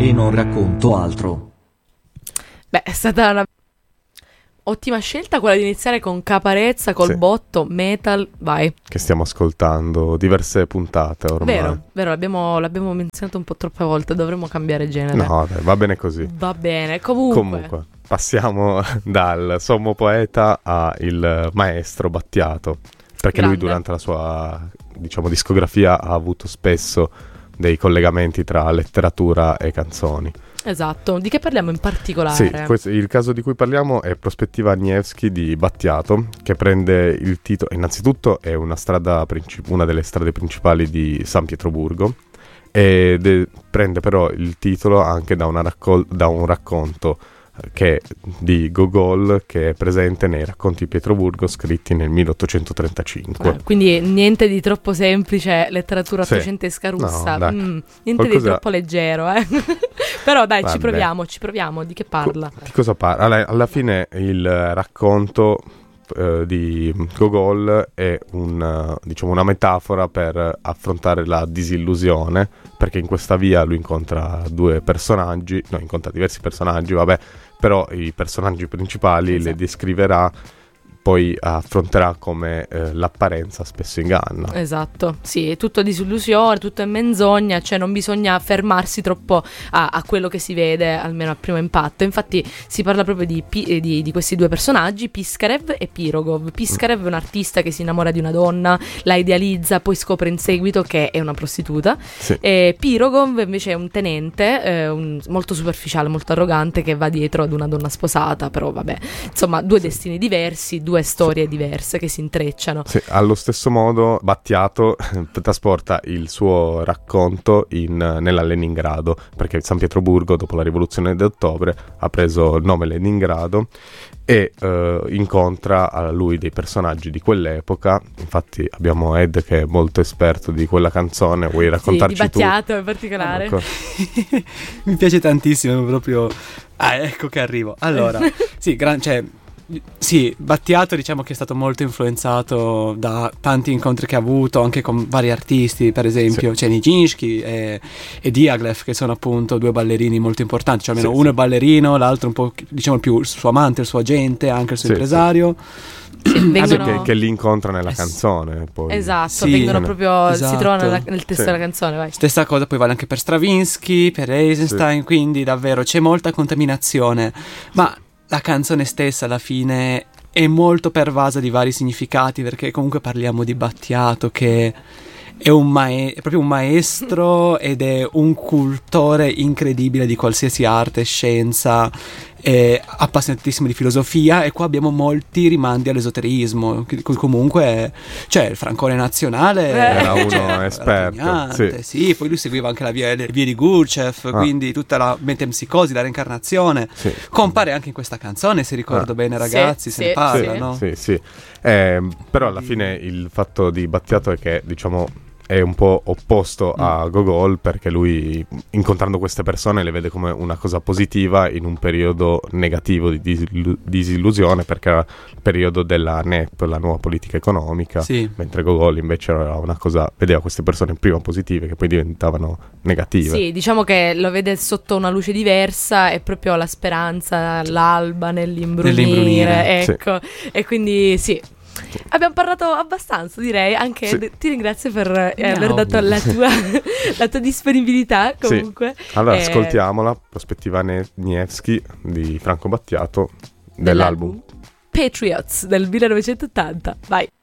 e non racconto altro. Beh, è stata una ottima scelta quella di iniziare con Caparezza, col Sì. botto, metal, vai. Che stiamo ascoltando diverse puntate ormai. Vero, l'abbiamo menzionato un po' troppe volte, dovremmo cambiare genere. No, dai, va bene così. Va bene, comunque. Passiamo dal sommo poeta a il maestro Battiato, perché Grande. lui durante la sua, diciamo, discografia ha avuto spesso dei collegamenti tra letteratura e canzoni. Esatto, di che parliamo in particolare? Sì, il caso di cui parliamo è Prospettiva Nevskij di Battiato, che prende il titolo, innanzitutto è una delle strade principali di San Pietroburgo, e prende però il titolo anche da un racconto di Gogol, che è presente nei racconti di Pietroburgo scritti nel 1835. Quindi niente di troppo semplice, letteratura Sì. ottocentesca russa. No, dai. Niente di troppo leggero, eh. Però dai, Vabbè. ci proviamo. Di che parla? Di cosa parla? Alla fine il racconto di Gogol è diciamo una metafora per affrontare la disillusione, perché in questa via lui incontra diversi personaggi, vabbè, però i personaggi principali Esatto. le descriverà, poi affronterà come l'apparenza spesso inganna. Esatto, sì, è tutto disillusione, tutto è menzogna, cioè non bisogna fermarsi troppo a quello che si vede, almeno al primo impatto. Infatti si parla proprio di questi due personaggi, Piskarev e Pirogov. Piskarev è un artista che si innamora di una donna, la idealizza, poi scopre in seguito che è una prostituta. Sì. E Pirogov invece è un tenente molto superficiale, molto arrogante, che va dietro ad una donna sposata, però vabbè, insomma, due destini diversi, due storie diverse che si intrecciano. Sì, allo stesso modo Battiato trasporta il suo racconto nella Leningrado, perché San Pietroburgo dopo la rivoluzione d'ottobre ha preso il nome Leningrado, e incontra a lui dei personaggi di quell'epoca. Infatti abbiamo Ed che è molto esperto di quella canzone, vuoi raccontarci Sì, di tu? Battiato in particolare. Ecco. Mi piace tantissimo, proprio. Ecco che arrivo. Allora, sì, Battiato diciamo che è stato molto influenzato da tanti incontri che ha avuto anche con vari artisti, per esempio c'è Nijinsky e Diaghilev, che sono appunto due ballerini molto importanti, cioè almeno uno è ballerino, l'altro un po' diciamo più il suo amante, il suo agente, anche il suo impresario. Vengono... che li incontra nella canzone poi. Esatto, vengono proprio, si trovano nel testo della canzone, vai. Stessa cosa poi vale anche per Stravinsky, per Eisenstein, quindi davvero c'è molta contaminazione, ma la canzone stessa alla fine è molto pervasa di vari significati, perché comunque parliamo di Battiato che è è proprio un maestro ed è un cultore incredibile di qualsiasi arte, scienza, è appassionatissimo di filosofia, e qua abbiamo molti rimandi all'esoterismo. Comunque, cioè, il Francone nazionale era uno esperto. Sì, poi lui seguiva anche le vie di Gurdjieff, quindi tutta la metempsicosi, la reincarnazione. Compare anche in questa canzone, se ricordo bene, ragazzi, se ne parla, no? Sì. Però alla fine il fatto di Battiato è che, diciamo, è un po' opposto a Gogol, perché lui, incontrando queste persone, le vede come una cosa positiva in un periodo negativo di disillusione, perché era il periodo della NEP, la nuova politica economica, mentre Gogol invece era una cosa, vedeva queste persone prima positive che poi diventavano negative. Sì, diciamo che lo vede sotto una luce diversa, è proprio la speranza, l'alba nell'imbrunire, ecco, e quindi sì. Abbiamo parlato abbastanza, direi. Anche ti ringrazio per aver dato la tua disponibilità. Comunque, allora ascoltiamola. Prospettiva Nevskij di Franco Battiato, dell'album Patriots del 1980. Vai.